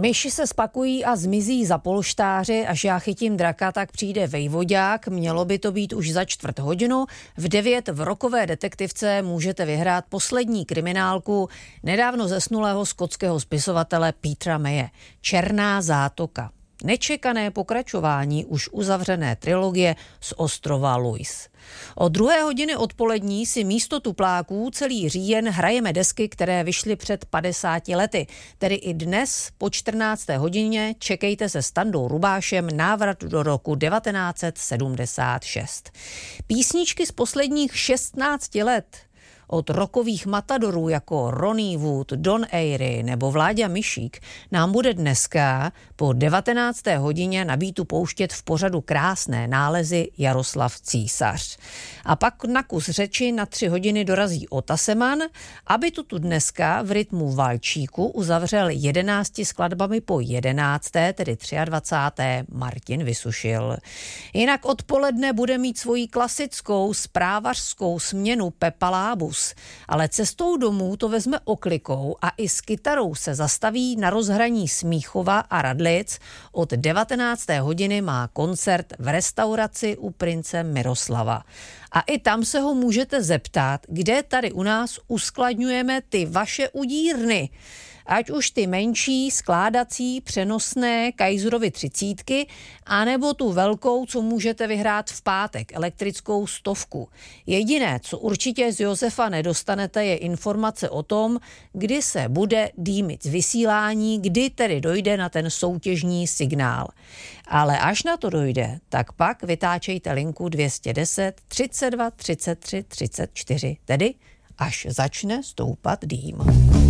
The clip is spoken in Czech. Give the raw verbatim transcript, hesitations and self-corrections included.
Myši se spakují a zmizí za polštáři, až já chytím draka, tak přijde vejvodák. Mělo by to být už za čtvrt hodinu. V devět v rokové detektivce můžete vyhrát poslední kriminálku nedávno zesnulého skotského spisovatele Petera Maye. Černá zátoka. Nečekané pokračování už uzavřené trilogie z ostrova Lewis. Od druhé hodiny odpolední si místo tupláků celý říjen hrajeme desky, které vyšly před padesáti lety. Tedy i dnes po čtrnácté hodině čekejte se Standou Rubášem návrat do roku devatenáct set sedmdesát šest. Písničky z posledních šestnácti let od rockových matadorů jako Ronnie Wood, Don Airey nebo Vláďa Myšík nám bude dneska po devatenácté hodině na Beatu pouštět v pořadu Krásné nálezy Jaroslav Císař. A pak na kus řeči na tři hodiny dorazí Ota Seman, aby tu tu dneska v rytmu valčíku uzavřel jedenácti skladbami po jedenácté, tedy dvacáté třetí Martin Vysušil. Jinak odpoledne bude mít svoji klasickou zprávařskou směnu Pepa Lábus. Ale cestou domů to vezme oklikou a i s kytarou se zastaví na rozhraní Smíchova a Radlic. Od devatenácté hodiny má koncert v restauraci u prince Miroslava. A i tam se ho můžete zeptat, kde tady u nás uskladňujeme ty vaše udírny. Ať už ty menší, skládací, přenosné Kaiserovy třicítky, anebo tu velkou, co můžete vyhrát v pátek, elektrickou stovku. Jediné, co určitě z Josefa nedostanete, je informace o tom, kdy se bude dýmit z vysílání, kdy tedy dojde na ten soutěžní signál. Ale až na to dojde, tak pak vytáčejte linku dvě stě deset třicet dva třicet tři třicet čtyři, tedy až začne stoupat dým.